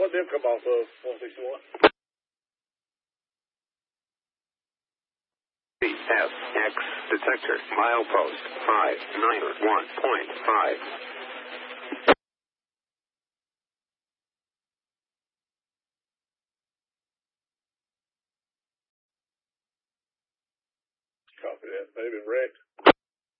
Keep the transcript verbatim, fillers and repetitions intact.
What them come off of, one sixty-one? F X detector milepost five nine one point five. Copy that. They've been wrecked.